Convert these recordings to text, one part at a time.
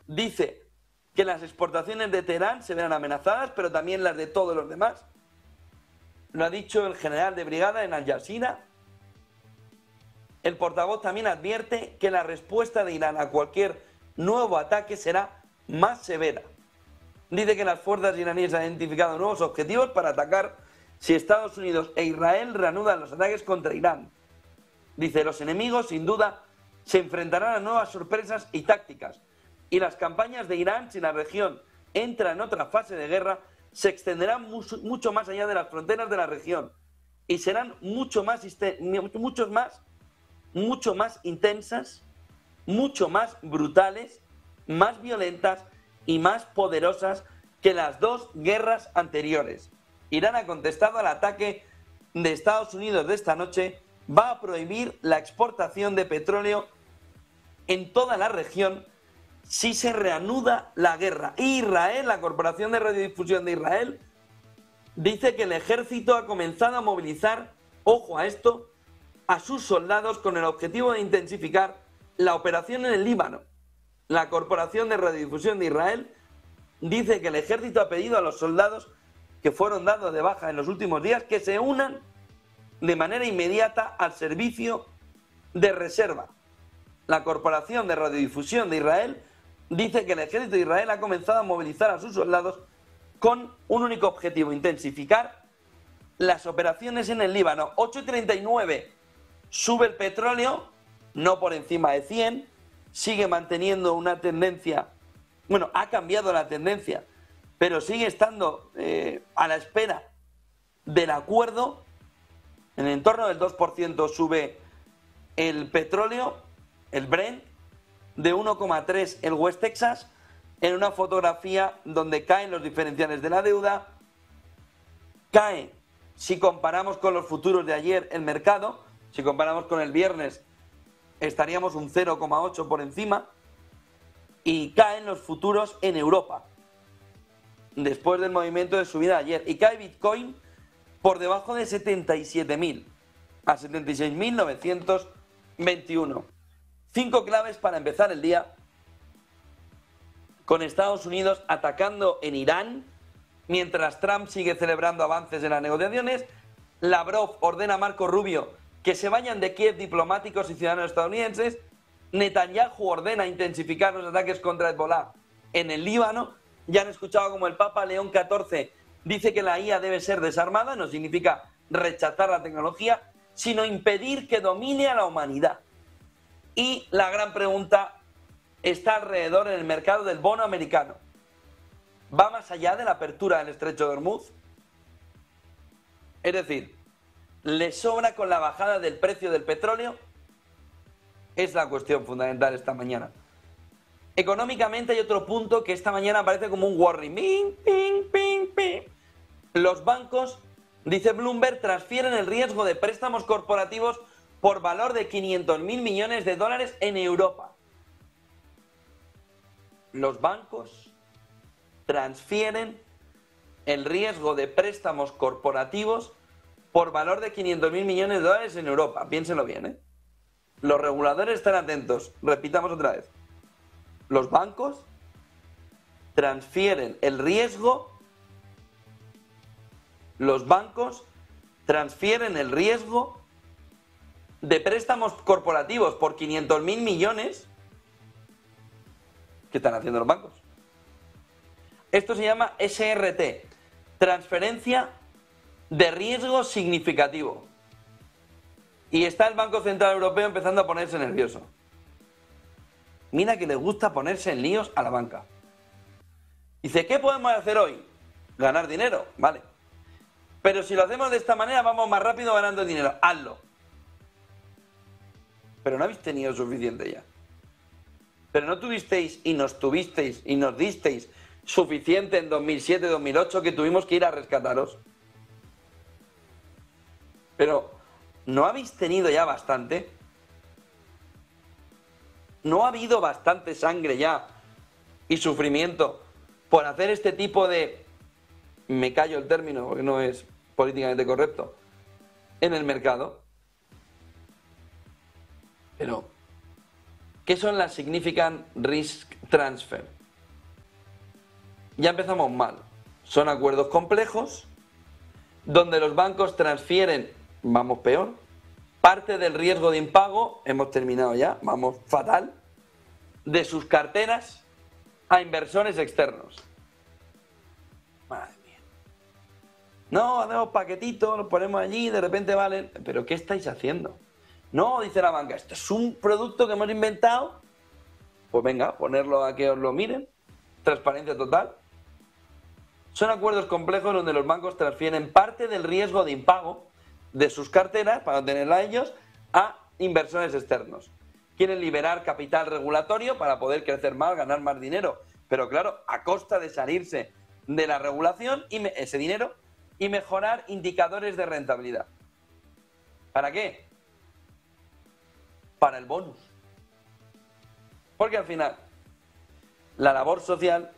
dice que las exportaciones de Teherán se verán amenazadas, pero también las de todos los demás. Lo ha dicho el general de brigada en Al Jazeera. El portavoz también advierte que la respuesta de Irán a cualquier nuevo ataque será más severa. Dice que las fuerzas iraníes han identificado nuevos objetivos para atacar si Estados Unidos e Israel reanudan los ataques contra Irán. Dice, los enemigos sin duda se enfrentarán a nuevas sorpresas y tácticas, y las campañas de Irán, si la región entra en otra fase de guerra, se extenderán mucho más allá de las fronteras de la región y serán mucho más intensas, mucho más brutales, más violentas y más poderosas que las dos guerras anteriores. Irán ha contestado al ataque de Estados Unidos de esta noche, va a prohibir la exportación de petróleo en toda la región si se reanuda la guerra. Israel, la Corporación de Radiodifusión de Israel, dice que el ejército ha comenzado a movilizar, ojo a esto, a sus soldados con el objetivo de intensificar la operación en el Líbano. La Corporación de Radiodifusión de Israel dice que el ejército ha pedido a los soldados que fueron dados de baja en los últimos días que se unan de manera inmediata al servicio de reserva. La Corporación de Radiodifusión de Israel dice que el ejército de Israel ha comenzado a movilizar a sus soldados con un único objetivo: intensificar las operaciones en el Líbano. 8,39 sube el petróleo, no por encima de 100, sigue manteniendo una tendencia, bueno, ha cambiado la tendencia, pero sigue estando a la espera del acuerdo. En el entorno del 2% sube el petróleo, el Brent, de 1,3 el West Texas, en una fotografía donde caen los diferenciales de la deuda, cae, si comparamos con los futuros de ayer, el mercado, si comparamos con el viernes, estaríamos un 0,8 por encima, y caen los futuros en Europa, después del movimiento de subida de ayer, y cae Bitcoin por debajo de 77.000, a 76.921. 5 claves para empezar el día, con Estados Unidos atacando en Irán, mientras Trump sigue celebrando avances en las negociaciones. Lavrov ordena a Marco Rubio que se vayan de Kiev diplomáticos y ciudadanos estadounidenses. Netanyahu ordena intensificar los ataques contra Hezbollah en el Líbano. Ya han escuchado como el Papa León XIV dice que la IA debe ser desarmada. No significa rechazar la tecnología, sino impedir que domine a la humanidad. Y la gran pregunta está alrededor en el mercado del bono americano. ¿Va más allá de la apertura del estrecho de Hormuz? Es decir, ¿le sobra con la bajada del precio del petróleo? Es la cuestión fundamental esta mañana. Económicamente hay otro punto que esta mañana aparece como un warning. Ping, ping, ping, ping. Los bancos, dice Bloomberg, transfieren el riesgo de préstamos corporativos por valor de 500.000 millones de dólares en Europa. Los bancos transfieren el riesgo de préstamos corporativos por valor de 500.000 millones de dólares en Europa. Piénsenlo bien, ¿eh? Los reguladores están atentos. Repitamos otra vez. Los bancos transfieren el riesgo. Los bancos transfieren el riesgo de préstamos corporativos por 500.000 millones. ¿Qué están haciendo los bancos? Esto se llama SRT, transferencia de riesgo significativo. Y está el Banco Central Europeo empezando a ponerse nervioso. Mira que le gusta ponerse en líos a la banca. Dice, ¿qué podemos hacer hoy? Ganar dinero, vale. Pero si lo hacemos de esta manera vamos más rápido ganando dinero. Hazlo. Pero no habéis tenido suficiente ya. Pero no tuvisteis y nos disteis suficiente en 2007-2008 que tuvimos que ir a rescataros. Pero ¿no habéis tenido ya bastante? ¿No ha habido bastante sangre ya y sufrimiento por hacer este tipo de, me callo el término porque no es políticamente correcto, en el mercado? Pero, ¿qué son las significant risk transfer? ya empezamos mal. Son acuerdos complejos donde los bancos transfieren, vamos peor, parte del riesgo de impago, hemos terminado ya, vamos fatal, de sus carteras a inversores externos. Madre mía. No, hacemos paquetitos, los ponemos allí, de repente valen. ¿Pero qué estáis haciendo? No, dice la banca, esto es un producto que hemos inventado. Pues venga, ponerlo a que os lo miren. Transparencia total. Son acuerdos complejos donde los bancos transfieren parte del riesgo de impago de sus carteras, para tenerla ellos, a inversores externos. Quieren liberar capital regulatorio para poder crecer más, ganar más dinero. Pero claro, a costa de salirse de la regulación y ese dinero y mejorar indicadores de rentabilidad. ¿Para qué? Para el bonus. Porque al final, la labor social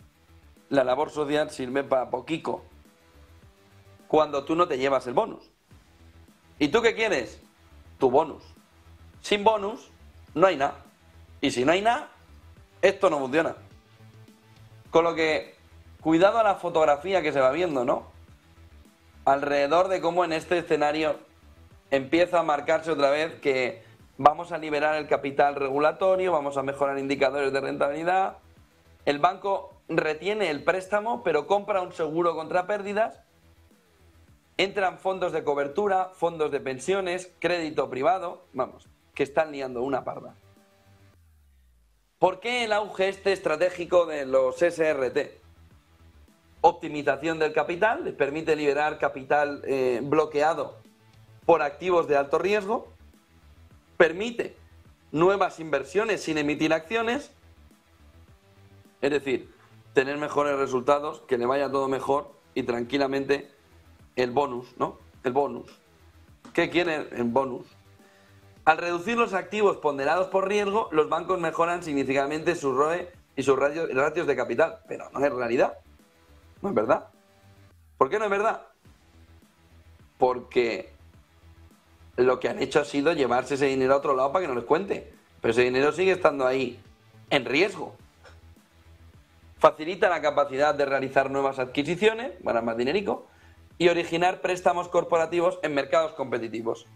sirve para poquito cuando tú no te llevas el bonus. ¿Y tú qué quieres? Tu bonus. Sin bonus no hay nada. Y si no hay nada, esto no funciona. Con lo que, cuidado a la fotografía que se va viendo, ¿no? Alrededor de cómo en este escenario empieza a marcarse otra vez que vamos a liberar el capital regulatorio, vamos a mejorar indicadores de rentabilidad. El banco retiene el préstamo, pero compra un seguro contra pérdidas. Entran fondos de cobertura, fondos de pensiones, crédito privado, vamos, que están liando una parda. ¿Por qué el auge estratégico de los SRT? Optimización del capital, les permite liberar capital bloqueado por activos de alto riesgo, permite nuevas inversiones sin emitir acciones, es decir, tener mejores resultados, que le vaya todo mejor y tranquilamente el bonus, ¿no? El bonus. ¿Qué quiere el bonus? Al reducir los activos ponderados por riesgo, los bancos mejoran significativamente su ROE y sus ratios de capital. Pero no es realidad. No es verdad. ¿Por qué no es verdad? Porque lo que han hecho ha sido llevarse ese dinero a otro lado para que no les cuente. Pero ese dinero sigue estando ahí en riesgo. Facilita la capacidad de realizar nuevas adquisiciones, ganar más dinerico, y originar préstamos corporativos en mercados competitivos.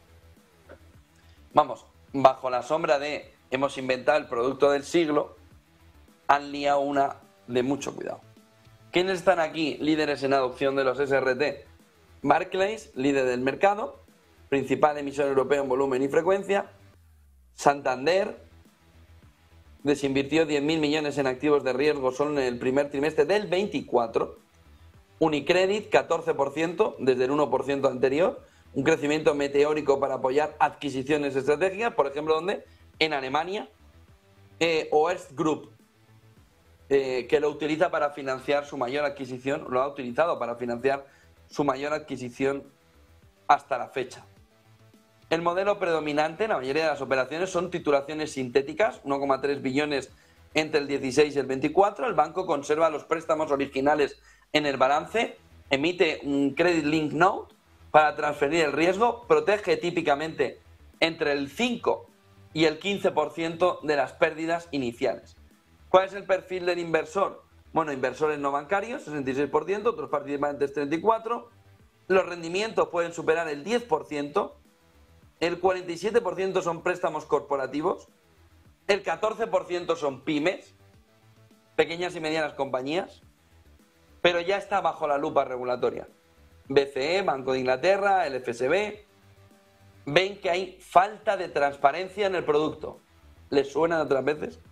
Vamos, bajo la sombra de hemos inventado el producto del siglo, han liado una de mucho cuidado. ¿Quiénes están aquí líderes en adopción de los SRT? Barclays, líder del mercado, principal emisor europeo en volumen y frecuencia. Santander desinvirtió 10.000 millones en activos de riesgo solo en el primer trimestre del 24. Unicredit, 14% desde el 1% anterior. Un crecimiento meteórico para apoyar adquisiciones estratégicas, por ejemplo, ¿dónde? En Alemania. O Erste Group, que lo utiliza para financiar su mayor adquisición, lo ha utilizado para financiar su mayor adquisición hasta la fecha. El modelo predominante en la mayoría de las operaciones son titulaciones sintéticas, 1,3 billones entre el 16 y el 24. El banco conserva los préstamos originales en el balance, emite un Credit Link Note para transferir el riesgo, protege típicamente entre el 5 y el 15% de las pérdidas iniciales. ¿Cuál es el perfil del inversor? Bueno, inversores no bancarios, 66%, otros participantes 34%, los rendimientos pueden superar el 10%, el 47% son préstamos corporativos, el 14% son pymes, pequeñas y medianas compañías, pero ya está bajo la lupa regulatoria. BCE, Banco de Inglaterra, el FSB, ven que hay falta de transparencia en el producto. ¿Les suena de otras veces?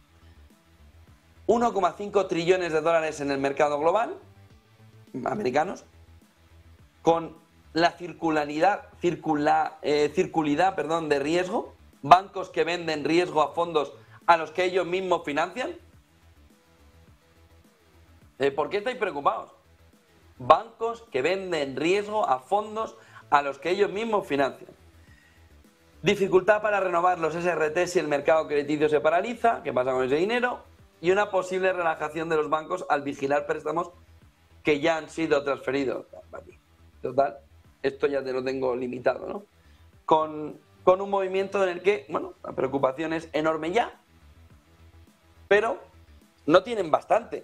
1,5 trillones de dólares en el mercado global, americanos, con la circularidad de riesgo, bancos que venden riesgo a fondos a los que ellos mismos financian. ¿Por qué estáis preocupados? Bancos que venden riesgo a fondos a los que ellos mismos financian. Dificultad para renovar los SRT si el mercado crediticio se paraliza, ¿qué pasa con ese dinero? Y una posible relajación de los bancos al vigilar préstamos que ya han sido transferidos. Total, esto ya te lo tengo limitado, ¿no? Con un movimiento en el que, bueno, la preocupación es enorme ya, pero no tienen bastante.